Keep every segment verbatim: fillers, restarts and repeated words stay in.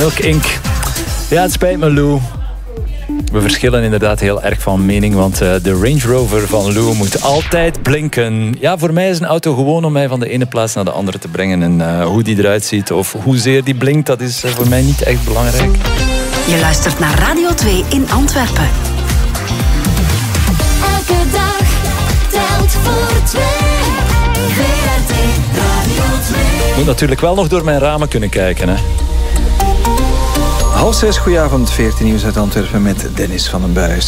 Milk Incorporated. Ja, het spijt me, Lou. We verschillen inderdaad heel erg van mening, want uh, de Range Rover van Lou moet altijd blinken. Ja, voor mij is een auto gewoon om mij van de ene plaats naar de andere te brengen. En uh, hoe die eruit ziet of hoezeer die blinkt, dat is uh, voor mij niet echt belangrijk. Je luistert naar Radio twee in Antwerpen. Elke dag telt voor twee. V R T Radio twee. Moet natuurlijk wel nog door mijn ramen kunnen kijken, hè. Half zes, goedenavond, veertien nieuws uit Antwerpen met Dennis van den Buis.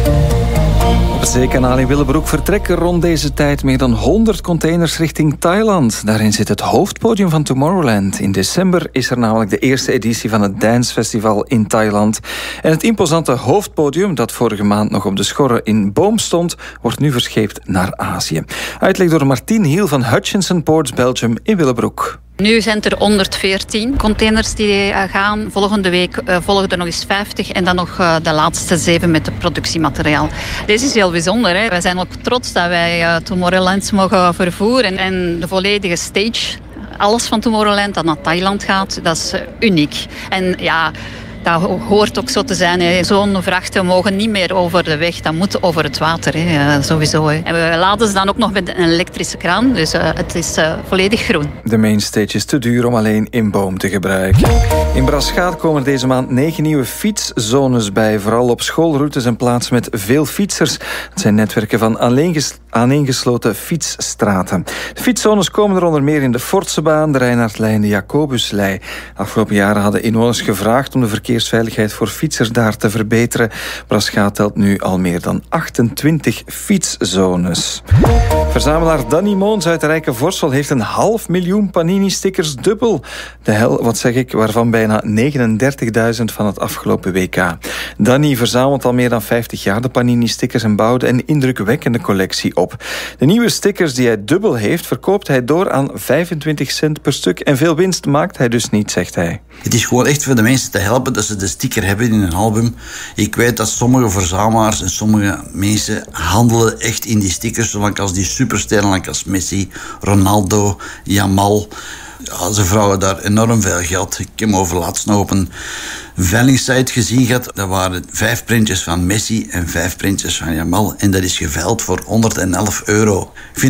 Op het zeekanaal in Willebroek vertrekken rond deze tijd meer dan honderd containers richting Thailand. Daarin zit het hoofdpodium van Tomorrowland. In december is er namelijk de eerste editie van het Dance Festival in Thailand. En het imposante hoofdpodium, dat vorige maand nog op de schorre in Boom stond, wordt nu verscheept naar Azië. Uitleg door Martien Hiel van Hutchinson Ports Belgium in Willebroek. Nu zijn er honderdveertien containers die gaan. Volgende week uh, volgen er nog eens vijftig en dan nog uh, de laatste zeven met het productiemateriaal. Deze is heel bijzonder. Hè? Wij zijn ook trots dat wij uh, Tomorrowland mogen vervoeren. En de volledige stage, alles van Tomorrowland dat naar Thailand gaat, dat is uh, uniek. En ja... Dat hoort ook zo te zijn. Zo'n vrachten mogen niet meer over de weg. Dat moet over het water, hè. Sowieso. Hè. En we laden ze dan ook nog met een elektrische kraan. Dus uh, het is uh, volledig groen. De mainstage is te duur om alleen in Boom te gebruiken. In Braschaat komen er deze maand negen nieuwe fietszones bij. Vooral op schoolroutes en plaatsen met veel fietsers. Het zijn netwerken van aaneengesloten fietsstraten. De fietszones komen er onder meer in de Fortsebaan, de Reinaardlijn, de Jacobuslei. De afgelopen jaren hadden inwoners gevraagd om de verkeersveiligheid voor fietsers daar te verbeteren. Braschaat telt nu al meer dan achtentwintig fietszones. Verzamelaar Danny Moons uit de Rijke Vorsel heeft een half miljoen Panini-stickers dubbel. De hel, wat zeg ik, waarvan bijna negenendertigduizend van het afgelopen W K. Danny verzamelt al meer dan vijftig jaar de Panini-stickers en bouwde een indrukwekkende collectie op. De nieuwe stickers die hij dubbel heeft, verkoopt hij door aan vijfentwintig cent per stuk. En veel winst maakt hij dus niet, zegt hij. Het is gewoon echt voor de mensen te helpen dat ze de sticker hebben in een album. Ik weet dat sommige verzamelaars en sommige mensen handelen echt in die stickers, zolang als die supersterren als Messi, Ronaldo, Jamal. Ja, ze vragen daar enorm veel geld. Ik heb hem overlaatst nog op een veilingsite gezien gehad. Dat waren vijf printjes van Messi en vijf printjes van Jamal. En dat is geveild voor honderdelf euro. Ik vind